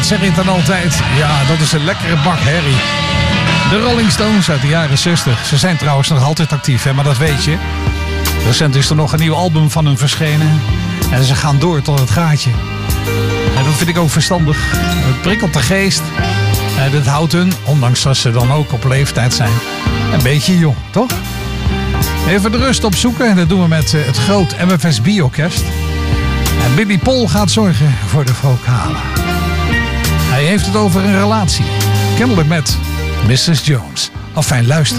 zeg ik dan altijd. Ja, dat is een lekkere bak herrie. De Rolling Stones uit de jaren 60. Ze zijn trouwens nog altijd actief, hè, maar dat weet je. Recent is er nog een nieuw album van hun verschenen. En ze gaan door tot het gaatje. En dat vind ik ook verstandig. Het prikkelt de geest. En dat houdt hun, ondanks dat ze dan ook op leeftijd zijn, een beetje jong, toch? Even de rust opzoeken. En dat doen we met het groot MFSB-orkest. En Billy Paul gaat zorgen voor de vocalen. Hij heeft het over een relatie. Kennelijk met Mrs. Jones. Afijn, luister.